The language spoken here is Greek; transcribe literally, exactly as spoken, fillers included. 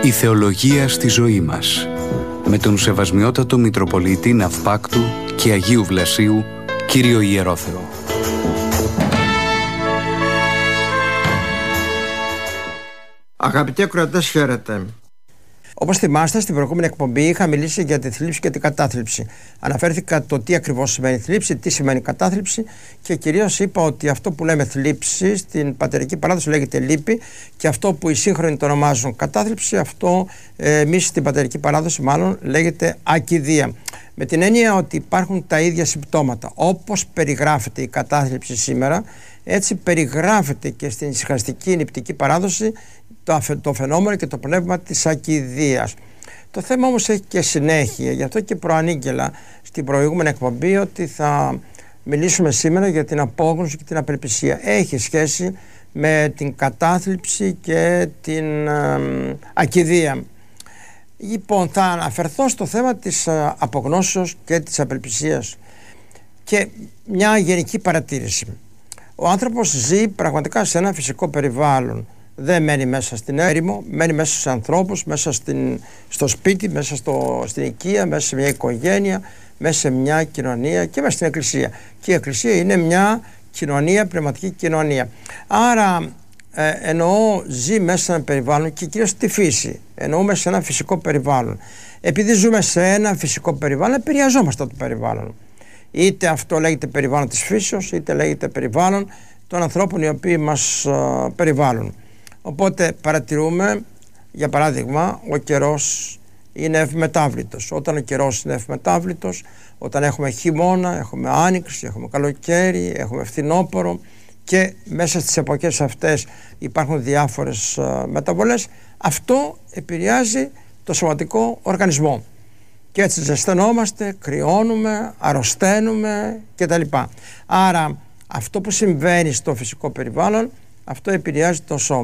Η θεολογία στη ζωή μας, με τον Σεβασμιότατο Μητροπολίτη Ναυπάκτου και Αγίου Βλασίου, Κύριο Ιερόθεο. Αγαπητοί ακροατές, χαίρετε. Όπως θυμάστε, στην προηγούμενη εκπομπή είχα μιλήσει για τη θλίψη και την κατάθλιψη. Αναφέρθηκα το τι ακριβώς σημαίνει θλίψη, τι σημαίνει κατάθλιψη και κυρίως είπα ότι αυτό που λέμε θλίψη στην πατερική παράδοση λέγεται λύπη και αυτό που οι σύγχρονοι το ονομάζουν κατάθλιψη, αυτό ε, εμείς στην πατερική παράδοση μάλλον λέγεται ακηδία. Με την έννοια ότι υπάρχουν τα ίδια συμπτώματα. Όπως περιγράφεται η κατάθλιψη σήμερα, έτσι περιγράφεται και στην ησυχαστική νηπτική παράδοση το, το φαινόμενο και το πνεύμα της ακηδείας. Το θέμα όμως έχει και συνέχεια, γι' αυτό και προανήγγελα στην προηγούμενη εκπομπή ότι θα μιλήσουμε σήμερα για την απόγνωση και την απελπισία. Έχει σχέση με την κατάθλιψη και την ε, ακηδεία. Λοιπόν, θα αναφερθώ στο θέμα της ε, απογνώσεως και της απελπισίας και μια γενική παρατήρηση. Ο άνθρωπος ζει πραγματικά σε ένα φυσικό περιβάλλον. Δεν μένει μέσα στην έρημο, μένει μέσα στους ανθρώπους, μέσα στην, στο σπίτι, μέσα στο, στην οικία, μέσα σε μια οικογένεια, μέσα σε μια κοινωνία και μέσα στην εκκλησία. Και η εκκλησία είναι μια κοινωνία, πνευματική κοινωνία. Άρα ε, εννοώ ζει μέσα σε ένα περιβάλλον και κυρίως στη φύση. Εννοούμε σε ένα φυσικό περιβάλλον. Επειδή ζούμε σε ένα φυσικό περιβάλλον, επηρεαζόμαστε το περιβάλλον. Είτε αυτό λέγεται περιβάλλον της φύσεως, είτε λέγεται περιβάλλον των ανθρώπων οι οποίοι μας uh, περιβάλλουν. Οπότε παρατηρούμε, για παράδειγμα, ο καιρός είναι ευμετάβλητος. Όταν ο καιρός είναι ευμετάβλητος, όταν έχουμε χειμώνα, έχουμε άνοιξη, έχουμε καλοκαίρι, έχουμε φθινόπωρο και μέσα στις εποχές αυτές υπάρχουν διάφορες uh, μεταβολές, αυτό επηρεάζει το σωματικό οργανισμό. Και έτσι ζεσθενόμαστε, κρυώνουμε, αρρωσταίνουμε κτλ. Άρα αυτό που συμβαίνει στο φυσικό περιβάλλον, αυτό επηρεάζει το σώμα.